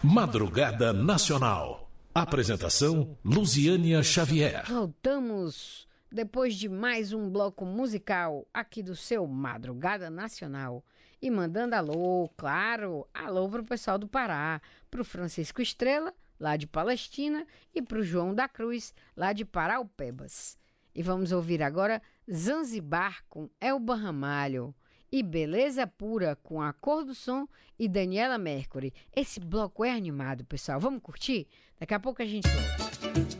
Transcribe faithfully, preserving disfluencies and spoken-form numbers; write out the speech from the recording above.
Madrugada Nacional. Apresentação, Luziânia Xavier. Voltamos depois de mais um bloco musical aqui do seu Madrugada Nacional. E mandando alô, claro, alô pro pessoal do Pará, pro Francisco Estrela, lá de Palestina, e pro João da Cruz, lá de Paraupebas. E vamos ouvir agora Zanzibar com Elba Ramalho e Beleza Pura com A Cor do Som e Daniela Mercury. Esse bloco é animado, pessoal. Vamos curtir? Daqui a pouco a gente volta.